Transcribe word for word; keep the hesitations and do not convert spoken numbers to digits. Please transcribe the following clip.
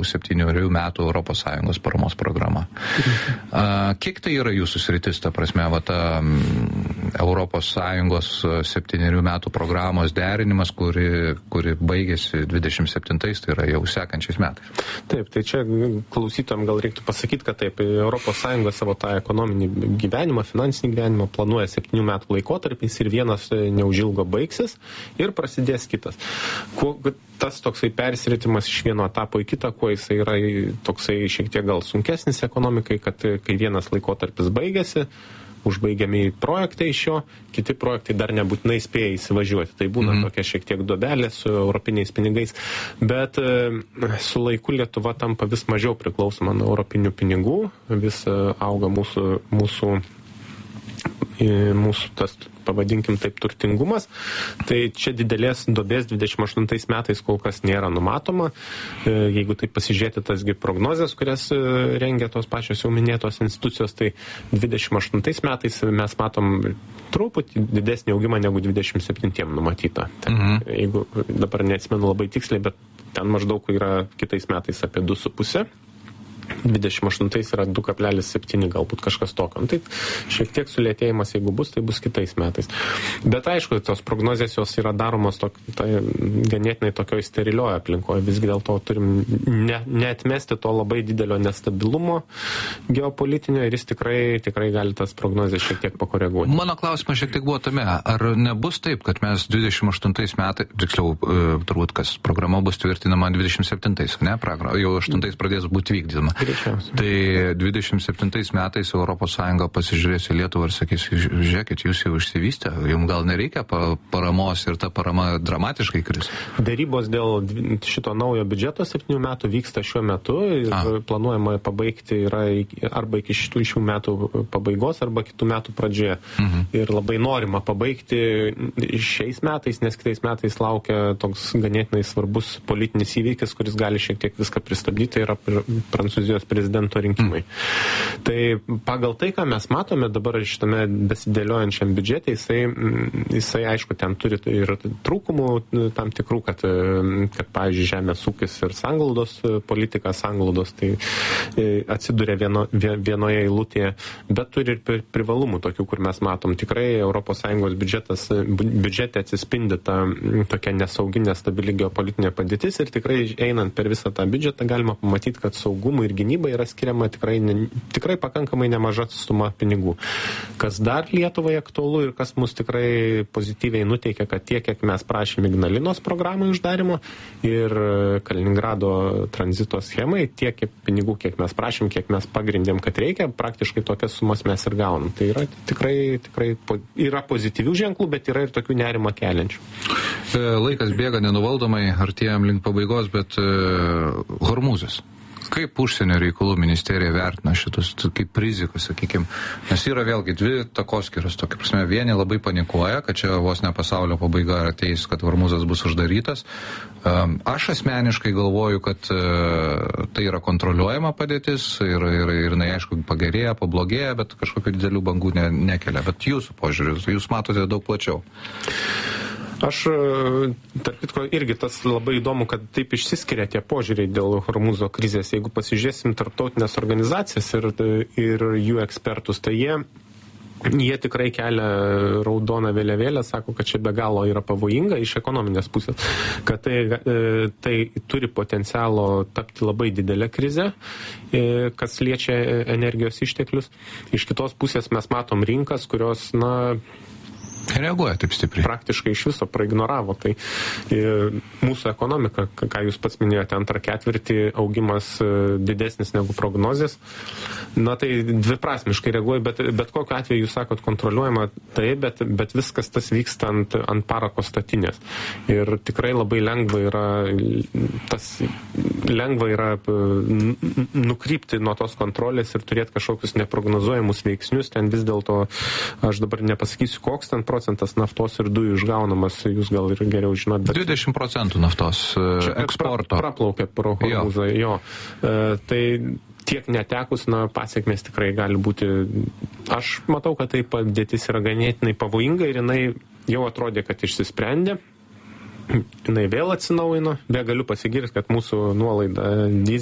septynerių metų Europos Sąjungos paramos programa. A, kiek tai yra jūsų sritis, ta prasme, va, ta Europos Sąjungos septynerių metų programos derinimas, kuri, kuri baigėsi dvidešimt septintais, tai yra jau sekančiais metais? Taip, tai čia klausytojams gal reiktų pasakyti, kad taip, Europos Sąjunga savo tą ekonominį gyvenimą, finansinį gyvenimą planuoja septynių metų laikotarpiais ir vienas neužilgo baigsis ir prasidės kitas. Kuo, tas toksai persiritimas iš vieno etapo į kitą, kuo jisai yra toksai šiek tiek gal sunkesnis ekonomikai, kad kai vienas laikotarpis baigėsi, užbaigiami projektai iš jo, kiti projektai dar nebūtinai spėja įsivažiuoti. Tai būna mm-hmm. tokia šiek tiek duobelė su europiniais pinigais, bet su laiku Lietuva tampa vis mažiau priklausoma nuo europinių pinigų, vis auga mūsų, mūsų, mūsų tas, pavadinkim taip, turtingumas. Tai čia didelės duobės dvidešimt aštuntais metais kol kas nėra numatoma. Jeigu tai pasižiūrėti tasgi prognozes, kurias rengia tos pačios jau minėtos institucijos, tai dvidešimt aštuntais metais mes matom truputį didesnį augimą negu dvidešimt septintiem numatyta. Tai, mhm. Jeigu dabar neatsimenu labai tiksliai, bet ten maždaug yra kitais metais apie du su puse. dvidešimt aštuntais yra du kablelis septyni, galbūt kažkas tokio. Tai šiek tiek sulėtėjimas, jeigu bus, tai bus kitais metais. Bet aišku, tos prognozės jos yra daromos tok, tai, ganėtinai tokioj sterilioje aplinkoje. Visgi dėl to turim ne, neatmesti to labai didelio nestabilumo geopolitinio ir jis tikrai, tikrai gali tas prognozės šiek tiek pakoreguoti. Mano klausimas šiek tiek buvo tame, ar nebus taip, kad mes dvidešimt aštuntais metais, tiksliau, turbūt, kas programa bus tvirtinama dvidešimt septintais, ne? Jau aštuntais pradės būti vykdydama. Tai dvidešimt septintais metais Europos Sąjunga pasižiūrės į Lietuvą ir sakys, žiūrėkit, jūs jau išsivystę, jums gal nereikia paramos ir ta parama dramatiškai kris. Darybos dėl šito naujo biudžeto septynių metų vyksta šiuo metu ir A. planuojama pabaigti yra arba iki šitų šių metų pabaigos, arba kitų metų pradžioje. Mhm. Ir labai norima pabaigti šiais metais, nes kitais metais laukia toks ganėtinai svarbus politinis įvykis, kuris gali šiek tiek viską pristabdyti, yra Prancūzijos prezidento rinkimai. Mm. Tai pagal tai, ką mes matome dabar šitame besidėliojančiam biudžete, jisai, jisai aišku, ten turi ir trūkumų tam tikrų, kad, kad pavyzdžiui, žemės ūkis ir sanglaudos politika, sanglaudos, tai atsiduria vieno, vienoje eilutėje, bet turi ir privalumų tokių, kur mes matom. Tikrai Europos Sąjungos biudžetas, biudžete atsispindi ta tokia nesauginė, stabili geopolitinė padėtis ir tikrai einant per visą tą biudžetą galima pamatyti, kad saugumui ir gynybai yra skiriama tikrai, ne, tikrai pakankamai nemaža suma pinigų. Kas dar Lietuvai aktualu ir kas mus tikrai pozityviai nuteikia, kad tiek, kiek mes prašėm Ignalinos programų uždarimo ir Kaliningrado tranzito schemai, tiek pinigų, kiek mes prašėm, kiek mes pagrindėm, kad reikia, praktiškai tokias sumas mes ir gaunam. Tai yra tikrai, tikrai yra pozityvių ženklų, bet yra ir tokių nerimą keliančių. Laikas bėga nenuvaldomai, artėjam link pabaigos, bet uh, Hormūzas. Kaip užsienio reikalų ministerija vertina šitus kaip rizikus, sakykime, nes yra vėlgi dvi takoskyros, tokia prasme, vieni labai panikuoja, kad čia vos ne pasaulio pabaiga ateis, kad Hormūzas bus uždarytas. Um, aš asmeniškai galvoju, kad uh, tai yra kontroliuojama padėtis ir, ir, ir na, aišku, pagerėja, pablogėja, bet kažkokių didelių bangų ne, nekelia. Bet jūsų požiūris, jūs matote daug plačiau. Aš, tarp kitko, irgi tas labai įdomu, kad taip išsiskiria tie požiūriai dėl Hormūzo krizės. Jeigu pasižiūrėsim tarptautinės organizacijas ir, ir jų ekspertus, tai jie, jie tikrai kelia raudoną vėliavėlę, sako, kad čia be galo yra pavojinga iš ekonominės pusės, kad tai, tai turi potencialo tapti labai didelę krizę, kas liečia energijos išteklius. Iš kitos pusės mes matom rinkas, kurios, na, reaguoja taip stipriai. Praktiškai iš viso praignoravo. Tai e, mūsų ekonomika, ką jūs pats minėjote, antrą ketvirtį augimas e, didesnis negu prognozės. Na tai dviprasmiškai reaguoja, bet, bet kokiu atveju jūs sakot kontroliuojama, tai, bet, bet viskas tas vyksta ant, ant parako statinės. Ir tikrai labai lengva yra, tas, lengva yra nukrypti nuo tos kontrolės ir turėti kažkokius neprognozuojamus veiksnius. Ten vis dėlto, aš dabar nepasakysiu, koks ten procentas naftos ir dujų išgaunamas, jūs gal ir geriau žinot. Bet dvidešimt procentų naftos eksporto. Pra, praplaukia pro Hormūzą, jo. jo. E, tai tiek netekus, na, pasiekmės tikrai gali būti. Aš matau, kad tai padėtis yra ganėtinai pavojinga ir jinai jau atrodė, kad išsisprendė. Jinai vėl atsinaujino. Be galiu pasigirti, kad mūsų nuolaida